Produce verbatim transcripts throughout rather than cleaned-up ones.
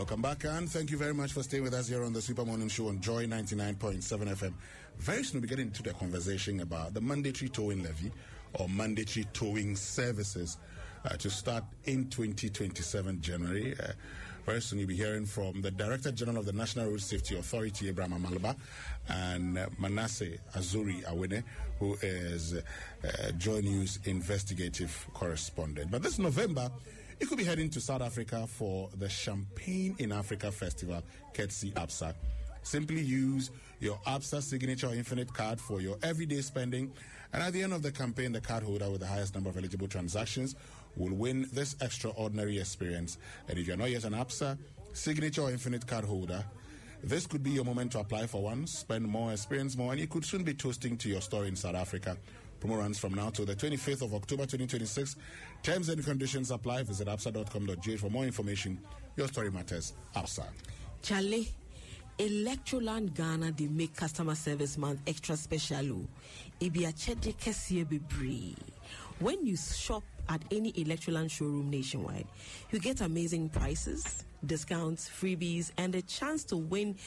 Welcome back, and thank you very much for staying with us here on the Super Morning Show on Joy ninety-nine point seven F M. Very soon we'll be getting into the conversation about the mandatory towing levy or mandatory towing services uh, to start in twenty twenty-seven January. Uh, very soon you'll be hearing from the Director General of the National Road Safety Authority, Abraham Amalaba, and uh, Manasseh Azuri Awene, who is uh, Joy News investigative correspondent. But this November, you could be heading to South Africa for the Champagne in Africa Festival, courtesy ABSA. Simply use your ABSA Signature Infinite card for your everyday spending, and at the end of the campaign, the card holder with the highest number of eligible transactions will win this extraordinary experience. And if you're not yet an ABSA Signature or Infinite card holder, this could be your moment to apply for one, spend more, experience more, and you could soon be toasting to your store in South Africa. Promo runs from now till the twenty-fifth of October twenty twenty-six. Terms and conditions apply. Visit absa dot com dot g h for more information. Your story matters. ABSA. Charlie, Electroland Ghana, they make customer service month extra special. Ibi achede kesiye bebre. When you shop at any Electroland showroom nationwide, you get amazing prices, discounts, freebies, and a chance to win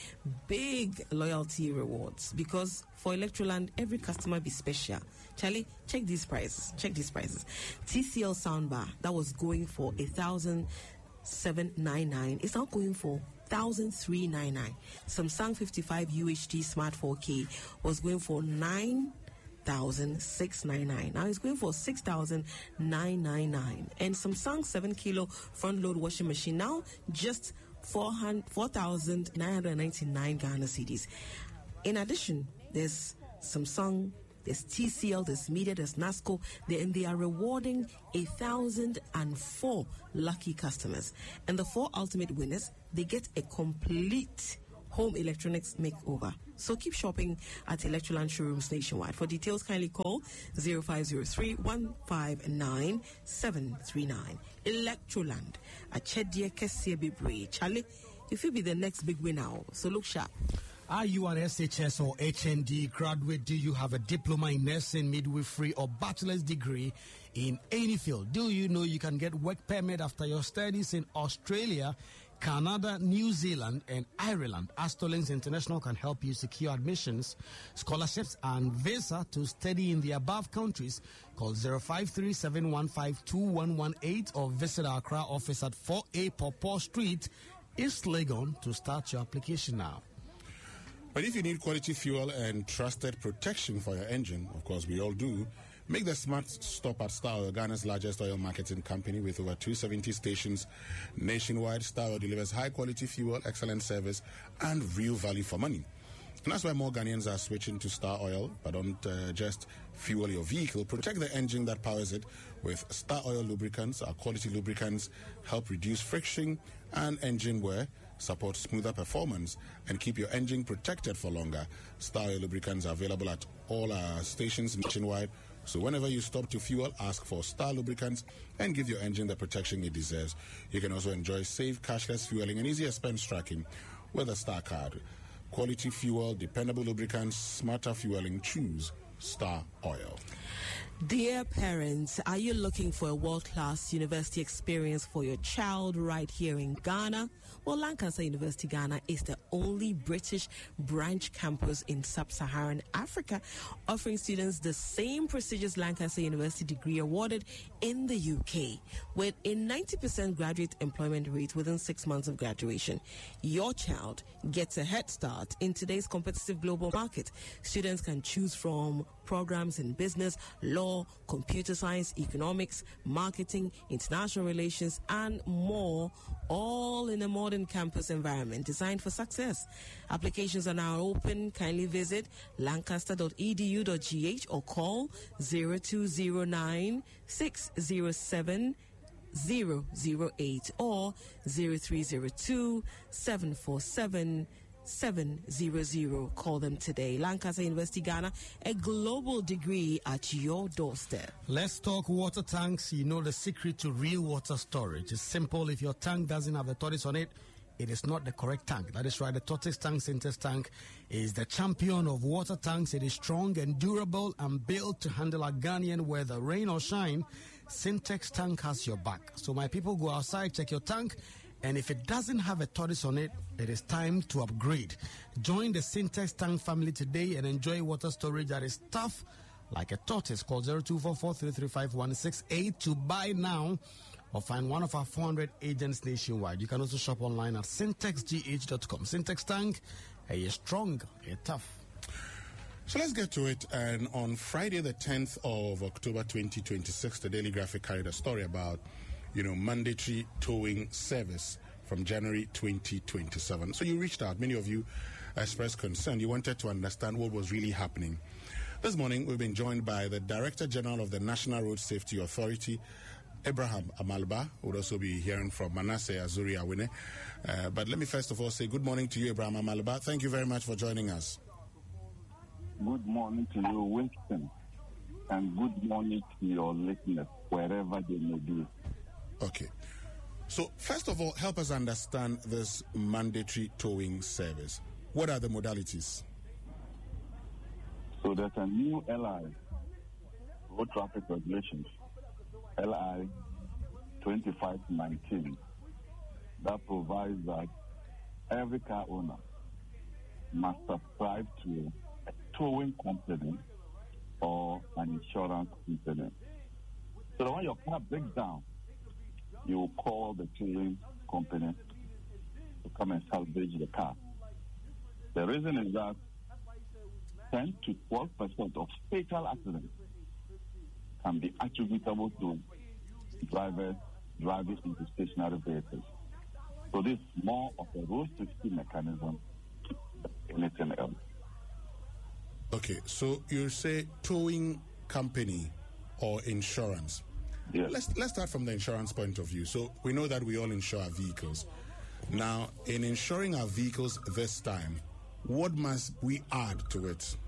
big loyalty rewards. Because for Electroland, every customer be special. Charlie, check these prices. Check these prices. T C L soundbar that was going for a thousand seven nine nine is now going for thousand three nine nine. Samsung fifty-five U H D Smart four K was going for nine thousand six nine nine. Now it's going for six thousand nine nine nine. And Samsung seven kilo front load washing machine now just four thousand nine hundred ninety nine Ghana cedis. In addition, there's Samsung, there's T C L, there's Media, there's NASCO, they, and they are rewarding a thousand and four lucky customers. And the four ultimate winners, they get a complete home electronics makeover. So keep shopping at Electroland showrooms nationwide. For details, kindly call zero five zero three, one five nine, seven three nine. Electroland. Achedie Kesie Bebre. Charlie, if you be the next big winner, so look sharp. Are you an S H S or H N D graduate? Do you have a diploma in nursing, midwifery, or bachelor's degree in any field? Do you know you can get work permit after your studies in Australia, Canada, New Zealand, and Ireland? Astolins International can help you secure admissions, scholarships, and visa to study in the above countries. Call zero five three, seven one five, two one one eight or visit our Accra office at four A Popo Street, East Legon to start your application now. But if you need quality fuel and trusted protection for your engine, of course we all do, make the smart stop at Star Oil, Ghana's largest oil marketing company with over two hundred seventy stations nationwide. Star Oil delivers high quality fuel, excellent service, and real value for money. And that's why more Ghanaians are switching to Star Oil. But don't uh, just fuel your vehicle. Protect the engine that powers it with Star Oil lubricants. Our quality lubricants help reduce friction and engine wear, support smoother performance, and keep your engine protected for longer. Star Oil lubricants are available at all our stations nationwide. So whenever you stop to fuel, ask for Star lubricants and give your engine the protection it deserves. You can also enjoy safe, cashless fueling and easy expense tracking with a Star card. Quality fuel, dependable lubricants, smarter fueling. Choose Star Oil. Dear parents, are you looking for a world-class university experience for your child right here in Ghana? Well, Lancaster University Ghana is the only British branch campus in sub-Saharan Africa, offering students the same prestigious Lancaster University degree awarded in the U K, with a ninety percent graduate employment rate within six months of graduation. Your child gets a head start in today's competitive global market. Students can choose from programs in business, law, computer science, economics, marketing, international relations, and more, all in a modern campus environment designed for success. Applications are now open. Kindly visit lancaster dot e d u dot g h or call zero two zero nine, six zero seven, zero zero eight or zero three zero two, seven four seven, seven zero zero. Call them today. Lancaster University Ghana, a global degree at your doorstep. Let's talk water tanks. You know the secret to real water storage. It's simple. If your tank doesn't have the tortoise on it, it is not the correct tank. That is right. The Tortoise Tank Syntex tank is the champion of water tanks. It is strong and durable and built to handle a Ghanaian weather, rain or shine. Syntex tank has your back. So my people, go outside, check your tank, And if it doesn't have a tortoise on it, it is time to upgrade. Join the Syntex tank family today and enjoy water storage that is tough like a tortoise. Call zero two four four, three three five, one six eight to buy now or find one of our four hundred agents nationwide. You can also shop online at syntex g h dot com. Syntex tank, a strong, a tough. So let's get to it. And on Friday, the tenth of October, twenty twenty-six, the Daily Graphic carried a story about, you know, mandatory towing service from January twenty twenty-seven. So you reached out. Many of you expressed concern. You wanted to understand what was really happening. This morning, we've been joined by the Director General of the National Road Safety Authority, Abraham Amalba. We'll also be hearing from Manasseh Azuri Awine. Uh, but let me first of all say good morning to you, Abraham Amalba. Thank you very much for joining us. Good morning to you, Winston, and good morning to your listeners, wherever they may be. Okay. So, first of all, help us understand this mandatory towing service. What are the modalities? So, there's a new L I, Road Traffic Regulations, L I twenty-five nineteen, that provides that every car owner must subscribe to a towing company or an insurance company. So that when your car breaks down, you will call the towing company to come and salvage the car. The reason is that ten to twelve percent of fatal accidents can be attributable to drivers driving into stationary vehicles. So this is more of a road safety mechanism than anything else. Okay, so you say towing company or insurance. Yes. Let's let's start from the insurance point of view. So we know that we all insure our vehicles. Now, in insuring our vehicles this time, what must we add to it?